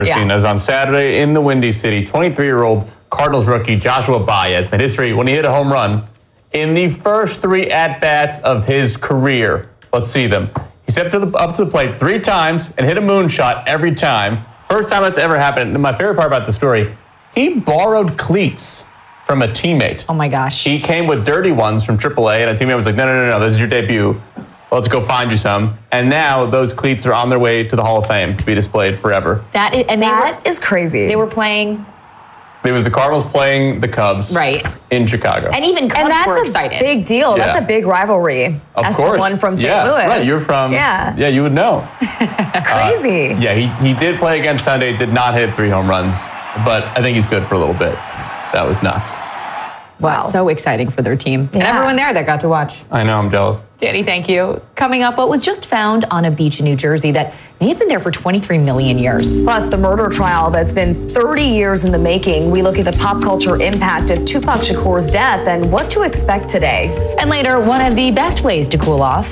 As on Saturday in the Windy City, 23-year-old Cardinals rookie Joshua Baez made history when he hit a home run in the first 3 at-bats of his career. Let's see them. He stepped up to the plate 3 times and hit a moonshot every time. First time that's ever happened. And my favorite part about the story, he borrowed cleats from a teammate. Oh, my gosh. He came with dirty ones from AAA, and a teammate was like, no, this is your debut. Let's go find you some. And now those cleats are on their way to the Hall of Fame to be displayed forever. That is crazy. They were playing... It was the Cardinals playing the Cubs in Chicago. And even Cubs were excited. That's a big deal. Yeah. That's a big rivalry. Of as course. Someone from St. Louis. Right, you're from... Yeah, you would know. Crazy. He did play against Sunday, did not hit 3 home runs, but I think he's good for a little bit. That was nuts. Wow. So exciting for their team. Yeah. And everyone there that got to watch. I know, I'm jealous. Danny, thank you. Coming up, what was just found on a beach in New Jersey that may have been there for 23 million years. Plus, the murder trial that's been 30 years in the making. We look at the pop culture impact of Tupac Shakur's death and what to expect today. And later, one of the best ways to cool off